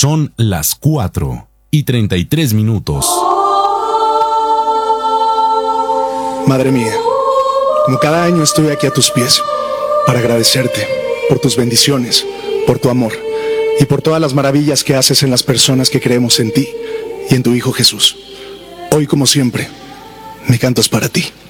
Son las 4:33. Madre mía, como cada año estoy aquí a tus pies para agradecerte por tus bendiciones, por tu amor y por todas las maravillas que haces en las personas que creemos en ti y en tu Hijo Jesús. Hoy, como siempre, mi canto es para ti.